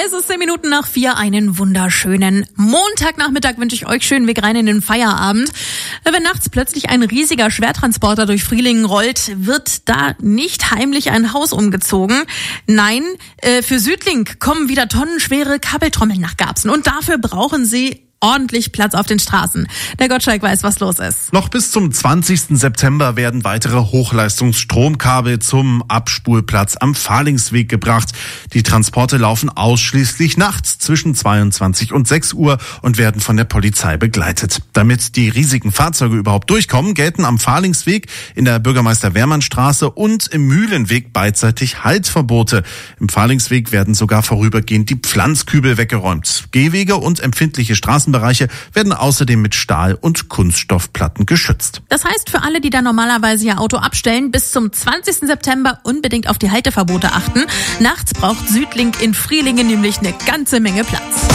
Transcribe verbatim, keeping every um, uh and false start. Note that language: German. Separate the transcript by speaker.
Speaker 1: Es ist zehn Minuten nach vier, einen wunderschönen Montagnachmittag wünsche ich euch. Schönen Weg rein in den Feierabend. Wenn nachts plötzlich ein riesiger Schwertransporter durch Frielingen rollt, wird da nicht heimlich ein Haus umgezogen. Nein, äh, für Südlink kommen wieder tonnenschwere Kabeltrommeln nach Garbsen und dafür brauchen sie ordentlich Platz auf den Straßen. Der Gottschalk weiß, was los ist.
Speaker 2: Noch bis zum zwanzigsten September werden weitere Hochleistungsstromkabel zum Abspulplatz am Fahlingsweg gebracht. Die Transporte laufen ausschließlich nachts zwischen zweiundzwanzig und sechs Uhr und werden von der Polizei begleitet. Damit die riesigen Fahrzeuge überhaupt durchkommen, gelten am Fahlingsweg, in der Bürgermeister-Wehrmann-Straße und im Mühlenweg beidseitig Haltverbote. Im Fahlingsweg werden sogar vorübergehend die Pflanzkübel weggeräumt. Gehwege und empfindliche Straßen Bereiche werden außerdem mit Stahl- und Kunststoffplatten geschützt.
Speaker 1: Das heißt für alle, die da normalerweise ihr Auto abstellen, bis zum zwanzigsten September unbedingt auf die Halteverbote achten. Nachts braucht Südlink in Frielingen nämlich eine ganze Menge Platz.